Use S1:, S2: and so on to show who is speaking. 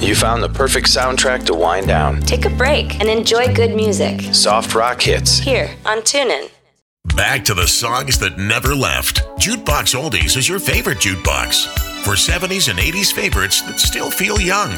S1: You found the perfect soundtrack to wind down.
S2: Take a break and enjoy good music.
S1: Soft rock hits.
S2: Here on TuneIn.
S3: Back to the songs that never left. Jukebox Oldies is your favorite jukebox. For 70s and 80s favorites that still feel young.